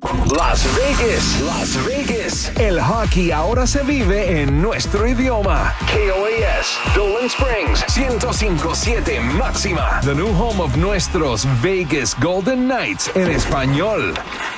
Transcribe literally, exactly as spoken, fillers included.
Las Vegas, Las Vegas. El hockey ahora se vive en nuestro idioma. K O A S, Dolan Springs, ciento cinco punto siete máxima. The new home of nuestros Vegas Golden Knights en español.